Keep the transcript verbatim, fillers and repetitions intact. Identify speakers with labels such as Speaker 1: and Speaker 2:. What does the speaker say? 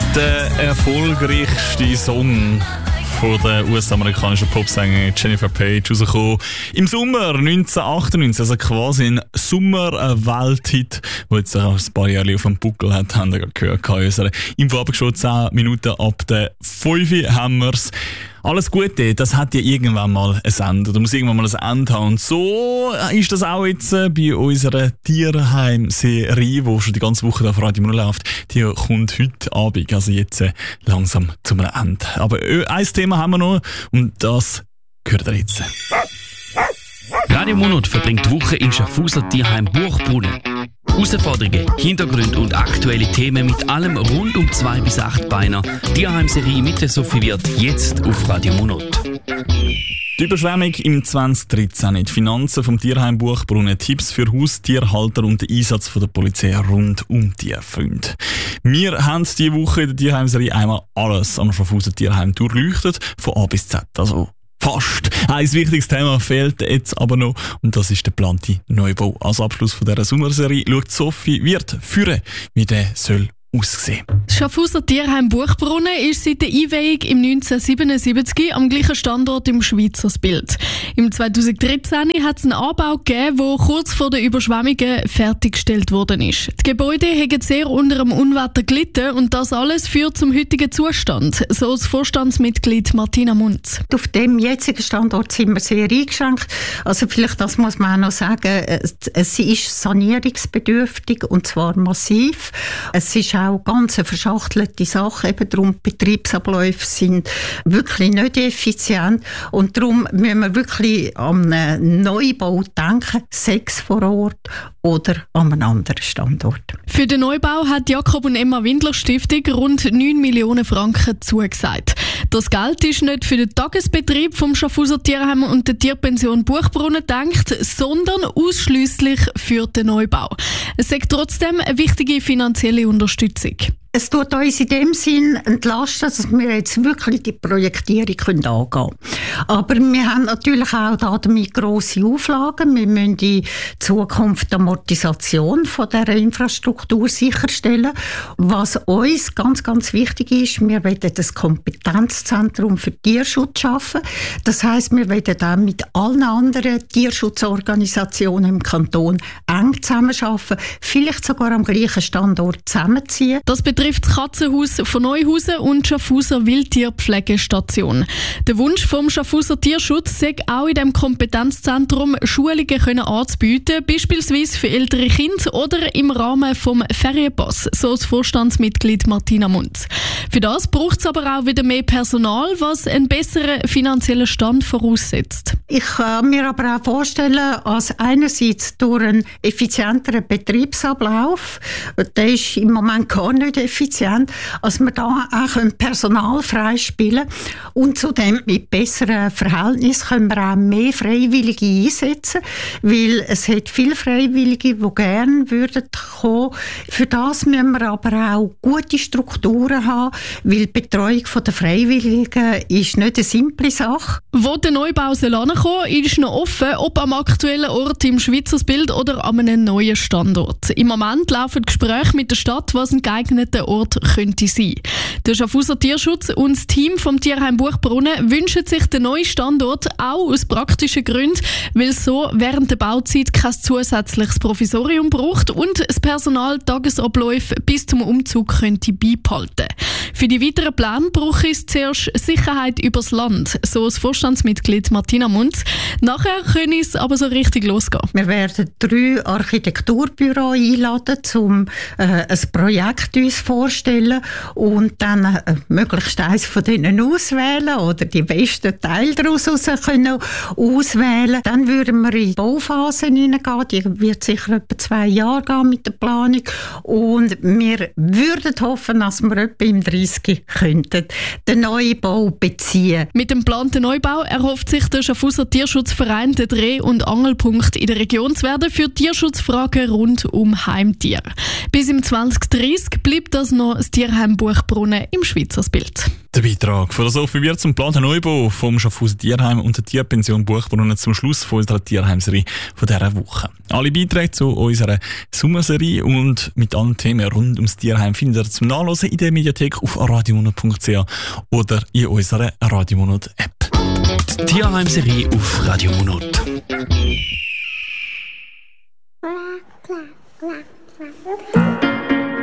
Speaker 1: Der erfolgreichste Song von der U S-amerikanischen Popsängerin Jennifer Page rausgekommen im Sommer neunzehnhundertachtundneunzig, also quasi ein Sommer-Welthit, der jetzt auch ein paar Jahre auf dem Buckel hat, haben wir gehört in unserer Info. Aber schon zehn Minuten ab der fünf haben wir es. Alles Gute, das hat ja irgendwann mal ein Ende. Da muss irgendwann mal ein Ende haben. Und so ist das auch jetzt bei unserer Tierheim-Serie, die schon die ganze Woche auf Radio null läuft. Die kommt heute Abend, also jetzt langsam zum Ende. Aber ein Thema haben wir noch und das gehört ihr jetzt.
Speaker 2: Radio Monat verbringt die Woche im Schaffhauser Tierheim Buchbrunnen. Herausforderungen, Hintergründe und aktuelle Themen mit allem rund um zwei bis acht Beiner. Tierheim-Serie mit der Sophie Wirth jetzt auf Radio Monat.
Speaker 1: Die Überschwemmung im zwanzig dreizehn, die Finanzen vom Tierheim Buchbrunnen, Tipps für Haustierhalter und den Einsatz von der Polizei rund um Tierfreunde. Wir haben diese Woche in der Tierheim-Serie einmal alles am Schaffhauser Tierheim durchleuchtet, von A bis Z. Also fast. Ein wichtiges Thema fehlt jetzt aber noch und das ist der geplante Neubau. Als Abschluss von dieser Sommerserie schaut Sophie Wirth führen, wie der soll aussehen.
Speaker 3: Das Schaffhauser Tierheim Buchbrunnen ist seit der Einweihung im neunzehnhundertsiebenundsiebzig am gleichen Standort im Schweizer Bild. Im zweitausenddreizehn hat es einen Anbau gegeben, der kurz vor den Überschwemmungen fertiggestellt worden ist. Die Gebäude haben sehr unter dem Unwetter gelitten und das alles führt zum heutigen Zustand, so das Vorstandsmitglied Martina Munz.
Speaker 4: Auf dem jetzigen Standort sind wir sehr eingeschränkt. Also vielleicht, das muss man auch noch sagen, es ist sanierungsbedürftig und zwar massiv. Es ist auch ganz eine verschachtelte Sache, eben darum die Betriebsabläufe sind wirklich nicht effizient und darum müssen wir wirklich an einen Neubau denken, sechs vor Ort oder an einen anderen Standort.
Speaker 3: Für den Neubau hat Jakob und Emma Windler Stiftung rund neun Millionen Franken zugesagt. Das Geld ist nicht für den Tagesbetrieb vom Schaffhauser Tierheim und der Tierpension Buchbrunnen gedacht, sondern ausschliesslich für den Neubau. Es ist trotzdem eine wichtige finanzielle Unterstützung.
Speaker 4: Es tut uns in dem Sinn entlasten, dass wir jetzt wirklich die Projektierung angehen können. Aber wir haben natürlich auch damit grosse Auflagen. Wir müssen in Zukunft die Amortisation von dieser Infrastruktur sicherstellen. Was uns ganz, ganz wichtig ist, wir wollen das Kompetenzzentrum für Tierschutz schaffen. Das heisst, wir wollen auch mit allen anderen Tierschutzorganisationen im Kanton eng zusammenarbeiten, vielleicht sogar am gleichen Standort zusammenziehen.
Speaker 3: Das betrifft das Katzenhaus von Neuhausen und die Schaffhauser Wildtierpflegestation. Der Wunsch vom Schaffhauser Tierschutz sei auch in diesem Kompetenzzentrum Schulungen können anzubieten, beispielsweise für ältere Kinder oder im Rahmen vom Ferienpass, so das Vorstandsmitglied Martina Munz. Für das braucht es aber auch wieder mehr Personal, was einen besseren finanziellen Stand voraussetzt.
Speaker 4: Ich kann mir aber auch vorstellen, als einerseits durch einen effizienteren Betriebsablauf, der ist im Moment gar nicht effizient, als wir da auch Personal freispielen können. Und zudem mit besseren Verhältnissen können wir auch mehr Freiwillige einsetzen, weil es hat viele Freiwillige, die gerne würden kommen. Für das müssen wir aber auch gute Strukturen haben, weil die Betreuung der Freiwilligen ist nicht eine simple Sache.
Speaker 3: Wo der Neubau soll ankommen, ist noch offen, ob am aktuellen Ort im Schweizer Bild oder an einem neuen Standort. Im Moment laufen Gespräche mit der Stadt, was ein geeigneter Ort könnte sein. Der Schaffhauser Tierschutz und das Team vom Tierheim Buchbrunnen wünschen sich den neuen Standort auch aus praktischen Gründen, weil es so während der Bauzeit kein zusätzliches Provisorium braucht und das Personal Tagesabläufe bis zum Umzug könnte beibehalten. Für die weiteren Pläne braucht es zuerst Sicherheit übers Land, so das Vorstandsmitglied Martina Munz. Nachher können es aber so richtig losgehen.
Speaker 4: Wir werden drei Architekturbüros einladen, um äh, ein Projekt uns vorstellen und dann äh, möglichst eines von denen auswählen oder die besten Teile daraus können auswählen. Dann würden wir in die Bauphase hineingehen, die wird sicher etwa zwei Jahre gehen mit der Planung und wir würden hoffen, dass wir etwa im dreißig könnten den Neubau beziehen.
Speaker 3: Mit dem geplanten Neubau erhofft sich der Schaffhauser Tierschutzverein, der Dreh- und Angelpunkt in der Region zu werden für Tierschutzfragen rund um Heimtiere. Bis im zwanzig dreißig bleibt das noch das Tierheim Buchbrunnen im Schweizer Bild.
Speaker 1: Der Beitrag von der Sophie Wirz zum geplanten Neubau vom Schaffhauser Tierheim und der Tierpension Buchbrunnen zum Schluss von unserer Tierheimserie von dieser Woche. Alle Beiträge zu unserer Sommerserie und mit allen Themen rund ums Tierheim findet ihr zum Nachlesen in der Mediathek auf radiomonat punkt c h oder in unserer Radiomonat App.
Speaker 2: Die Tierheimserie auf Radiomonat.